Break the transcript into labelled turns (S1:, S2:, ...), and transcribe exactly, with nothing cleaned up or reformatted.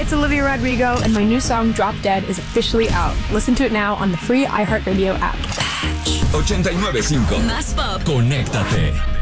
S1: it's Olivia Rodrigo, and my new song Drop Dead is officially out. Listen to it now on the free iHeartRadio app.
S2: ochenta y nueve punto cinco.
S3: Más pop.
S2: Conéctate.